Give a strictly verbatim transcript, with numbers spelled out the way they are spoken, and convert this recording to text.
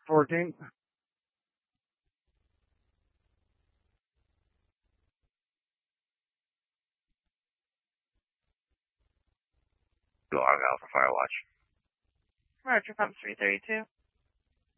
fourteen. Log Alpha Firewatch. Roger, pump three thirty-two.